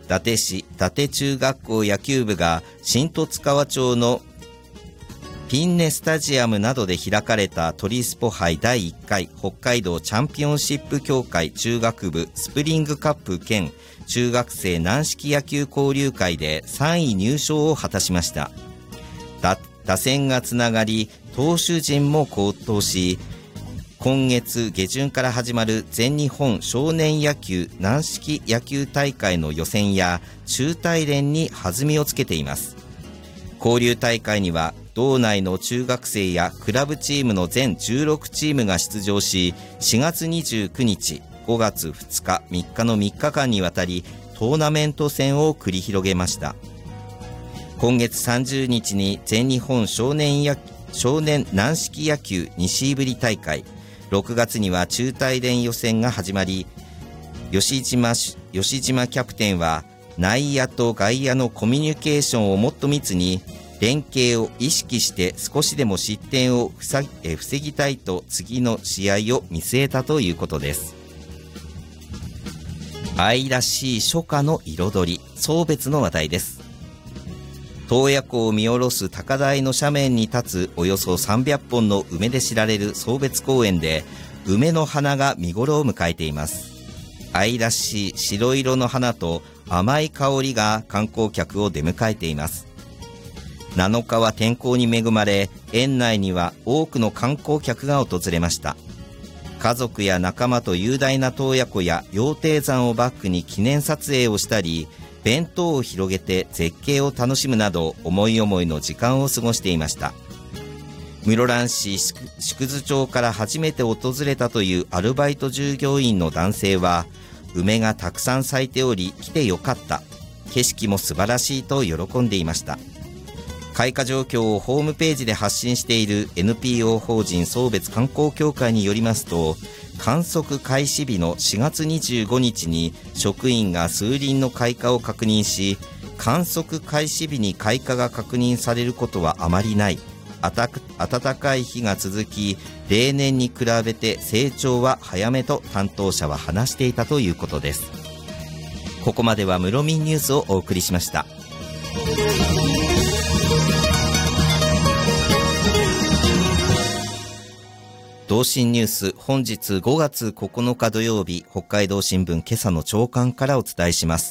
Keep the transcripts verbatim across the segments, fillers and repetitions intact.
伊達市伊達中学校野球部が新十津川町のピンネスタジアムなどで開かれたトリスポ杯だいいっかい北海道チャンピオンシップ協会中学部スプリングカップ兼中学生軟式野球交流会でさんい入賞を果たしました。だ打線がつながり投手陣も好投し、今月下旬から始まる全日本少年野球軟式野球大会の予選や中大連に弾みをつけています。交流大会には道内の中学生やクラブチームの全じゅうろくチームが出場し、しがつにじゅうくにち、ごがつふつか、みっかのみっかかんにわたりトーナメント戦を繰り広げました。今月さんじゅうにちに全日本少年や少年軟式野球西振り大会、ろくがつには中大連予選が始まり、吉島、吉島キャプテンは内野と外野のコミュニケーションをもっと密に連携を意識して少しでも失点を防ぎたいと次の試合を見据えたということです。愛らしい初夏の彩り、送別の話題です。洞爺湖を見下ろす高台の斜面に立つおよそさんびゃっぽんの梅で知られる送別公園で梅の花が見頃を迎えています。愛らしい白色の花と甘い香りが観光客を出迎えています。なのかは天候に恵まれ、園内には多くの観光客が訪れました。家族や仲間と雄大な洞爺湖や羊蹄山をバックに記念撮影をしたり、弁当を広げて絶景を楽しむなど思い思いの時間を過ごしていました。室蘭市縮図町から初めて訪れたというアルバイト従業員の男性は、梅がたくさん咲いており来てよかった、景色も素晴らしいと喜んでいました。開花状況をホームページで発信している エヌピーオー 法人送別観光協会によりますと、観測開始日のしがつにじゅうごにちに職員が数輪の開花を確認し、観測開始日に開花が確認されることはあまりない、暖かい日が続き例年に比べて成長は早めと担当者は話していたということです。ここまでは室民ニュースをお送りしました。同心ニュース、本日ごがつここのか土曜日、北海道新聞今朝の朝刊からお伝えします。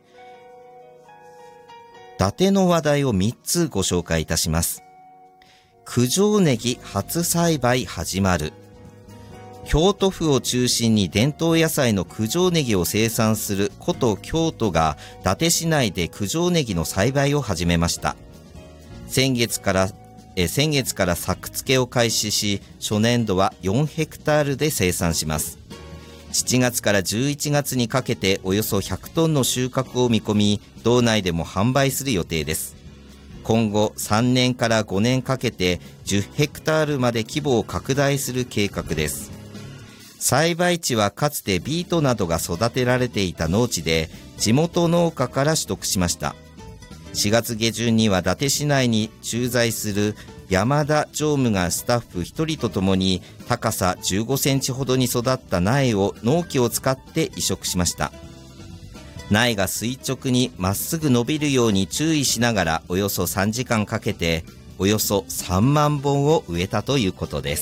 伊達の話題をみっつご紹介いたします。九条ネギ初栽培始まる。京都府を中心に伝統野菜の九条ネギを生産する古都京都が伊達市内で九条ネギの栽培を始めました。先月からえ先月から作付けを開始し、初年度はよんヘクタールで生産します。しちがつからじゅういちがつにかけておよそひゃくトンの収穫を見込み、道内でも販売する予定です。今後さんねんからごねんかけてじゅうヘクタールまで規模を拡大する計画です。栽培地はかつてビートなどが育てられていた農地で、地元農家から取得しました。しがつげじゅんには伊達市内に駐在する山田常務がスタッフひとりとともに高さじゅうごセンチほどに育った苗を農機を使って移植しました。苗が垂直にまっすぐ伸びるように注意しながらおよそさんじかんかけておよそさんまんぼんを植えたということです。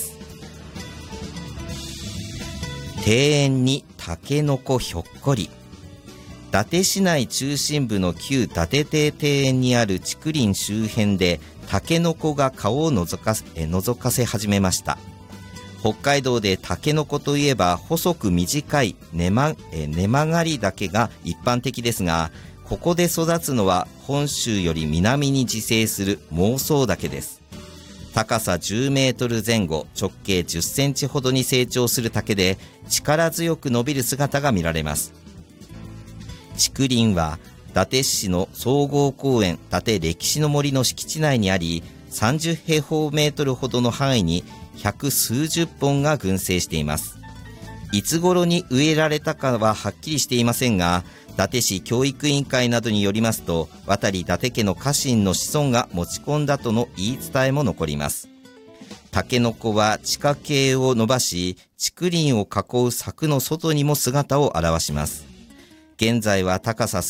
庭園にタケノコひょっこり。伊達市内中心部の旧伊達邸庭園にある竹林周辺でタケノコが顔を覗かせ、覗かせ始めました。北海道でタケノコといえば細く短い根ま、根曲がり竹が一般的ですが、ここで育つのは本州より南に自生する孟宗竹です。高さじゅうメートルぜん後、直径じゅっセンチほどに成長する竹で力強く伸びる姿が見られます。竹林は伊達市の総合公園伊達歴史の森の敷地内にあり、さんじゅうへいほうメートルほどの範囲に百数十本が群生しています。いつ頃に植えられたかははっきりしていませんが、伊達市教育委員会などによりますと、渡伊達家の家臣の子孫が持ち込んだとの言い伝えも残ります。タケノコは地下茎を伸ばし、竹林を囲う柵の外にも姿を現します。現在は高さ